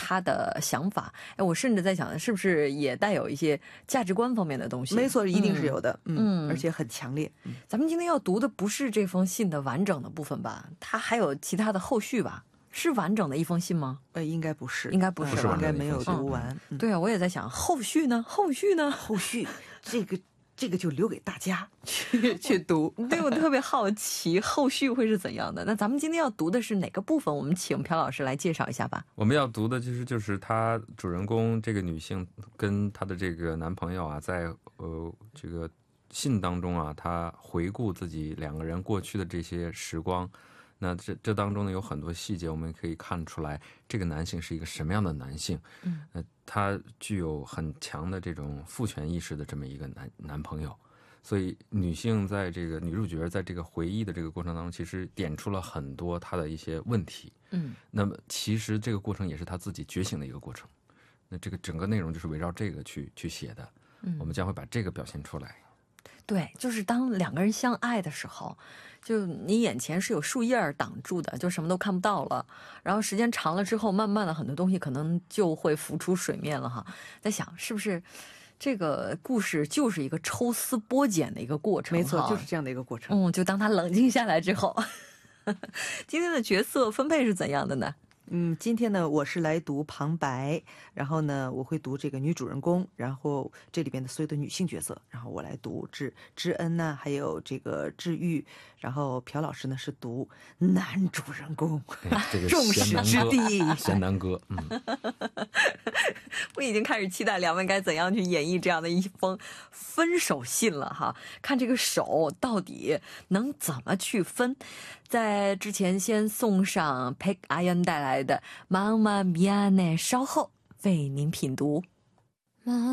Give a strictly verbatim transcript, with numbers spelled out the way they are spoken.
他的想法。哎，我甚至在想是不是也带有一些价值观方面的东西。 没错，一定是有的。嗯，而且很强烈。 咱们今天要读的不是这封信的完整的部分吧，它还有其他的后续吧？是完整的一封信吗？ 呃，应该不是， 应该不是， 应该没有读完。 对啊，我也在想后续呢，后续呢， 后续这个这个就留给大家去去读。 对，我特别好奇后续会是怎样的。那咱们今天要读的是哪个部分？我们请朴老师来介绍一下吧。 我们要读的其实就是她主人公这个女性跟她的这个男朋友啊，在呃这个信当中啊，她回顾自己两个人过去的这些时光。那这这当中呢有很多细节，我们可以看出来这个男性是一个什么样的男性。嗯，呃，他具有很强的这种父权意识的这么一个男男朋友，所以女性在这个女主角在这个回忆的这个过程当中，其实点出了很多她的一些问题。嗯，那么其实这个过程也是她自己觉醒的一个过程。那这个整个内容就是围绕这个去去写的。嗯，我们将会把这个表现出来。 对，就是当两个人相爱的时候，就你眼前是有树叶挡住的，就什么都看不到了。然后时间长了之后，慢慢的很多东西可能就会浮出水面了哈。在想是不是这个故事就是一个抽丝剥茧的一个过程？ 没错，就是这样的一个过程。 嗯，就当他冷静下来之后，今天的角色分配是怎样的呢？ 嗯，今天呢我是来读旁白，然后呢我会读这个女主人公，然后这里边的所有的女性角色，然后我来读知知恩呢，还有这个治愈，然后朴老师呢是读男主人公， 这个众矢之的贤男哥。嗯， 我已经开始期待两位该怎样去演绎这样的一封分手信了哈，看这个手到底能怎么去分。在之前先送上裴阿恩带来的妈妈咪呀呢，稍后为您品读。